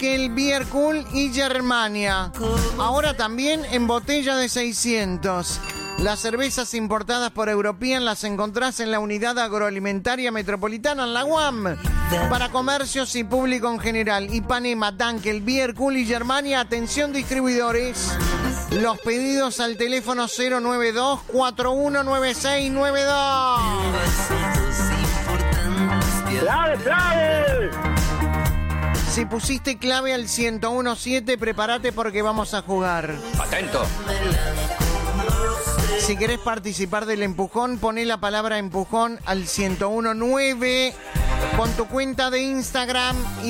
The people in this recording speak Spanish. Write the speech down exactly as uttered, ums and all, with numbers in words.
Dunkel, Beer Cool y Germania. Ahora también en botella de seiscientos. Las cervezas importadas por European las encontrás en la unidad agroalimentaria metropolitana en la U A M. Para comercios y público en general. Ipanema, Dunkel, Beer Cool y Germania. Atención distribuidores. Los pedidos al teléfono cero nueve dos, cuatro uno nueve seis nueve dos. ¡Clave, clave! Si pusiste clave al ciento uno siete, prepárate porque vamos a jugar. Atento. Si querés participar del empujón, poné la palabra empujón al ciento uno nueve con tu cuenta de Instagram y